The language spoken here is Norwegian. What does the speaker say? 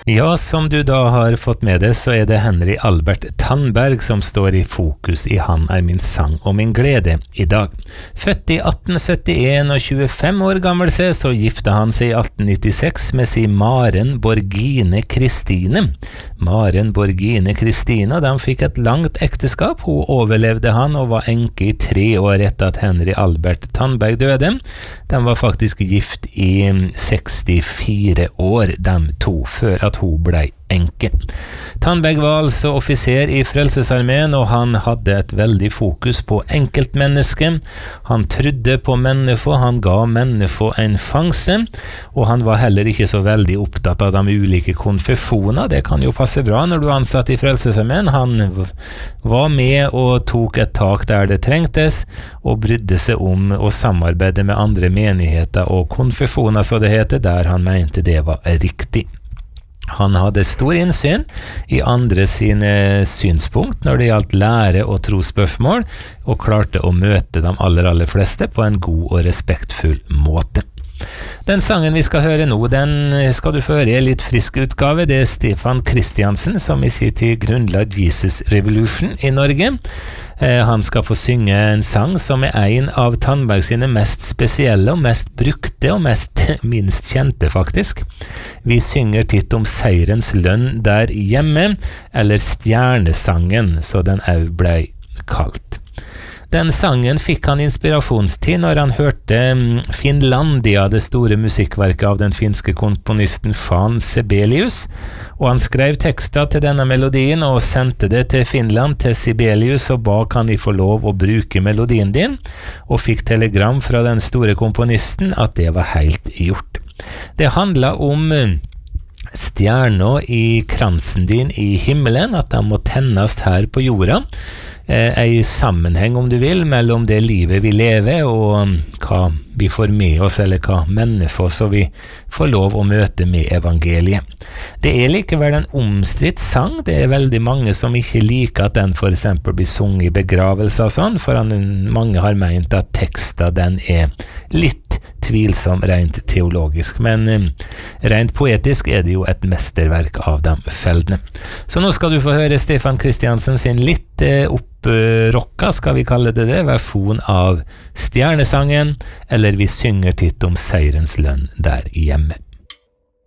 Ja, som du da har fått med det, så det Henry Albert Tandberg som står i fokus i Han min sang og min glede i dag. Født i 1871 og 25 år gammel så gifte han seg i 1896 med sin Maren Borgine Kristine. Maren Borgine Kristine, og de fikk et langt ekteskap. Hun overlevde han og var enke i 3 år etter at Henry Albert Tandberg døde. De var faktisk gift i 64 år, de to, før at hun ble enke. Tandberg var altså offiser i Frelsesarmeen, og han hadde et veldig fokus på enkeltmennesket. Han trodde på mennesket, han ga mennesket en sjanse, og han var heller ikke så veldig opptatt av de ulike konfesjoner. Det kan jo passe bra når du er ansatt i Frelsesarmeen. Han var med og tok et tak der det trengtes, og brydde seg om å samarbeide med andre menigheter og konfesjoner, så det heter, der han mente det var riktig. Han hadde stor innsyn i andre sine synspunkt når det gjaldt lære og trosspørsmål, og klarte å møte de aller fleste på en god og respektfull måte. Den sangen vi skal høre nå, den skal du få høre i en litt frisk utgave. Det Stefan Kristiansen som i sin tid grunnla Jesus Revolution i Norge. Han skal få synge en sang som en av Tandberg sine mest spesielle og mest brukte og minst kjente faktisk. Vi synger titt om seirens lønn der hjemme, eller Stjernesangen, så den også ble kalt. Den sangen fikk han inspirasjonstid når han hørte Finlandia, det store musikkverket av den finske komponisten Jean Sibelius, og han skrev tekster til denne melodien og sendte det til Finland, til Sibelius, og ba kan de få lov å bruke melodien din, og fikk telegram fra den store komponisten at det var helt gjort. Det handlet om stjerner i kransen din i himmelen, at de må tennes her på jorda, en sammenheng om du vil mellom det livet vi lever og hva vi får med oss, eller hva mennesker så vi får lov å møte med evangeliet. Det likevel en omstridt sang. Det veldig mange som ikke liker at den for eksempel blir sunget i begravelser og sånn, for mange har ment at teksten den litt tvilsom rent teologisk, men rent poetisk det jo et mesterverk av de feldene. Så nå skal du få høre Stefan Kristiansen sin litt opprocka, skal vi kalle det, versjon av Stjernesangen, eller Vi synger titt om seirens lønn der hjemme.